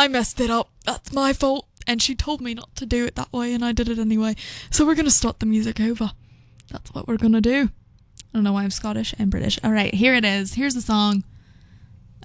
I messed it up. That's my fault. And she told me not to do it that way, and I did it anyway. So we're going to start the music over. That's what we're going to do. I don't know why I'm Scottish and British. All right, here it is. Here's the song.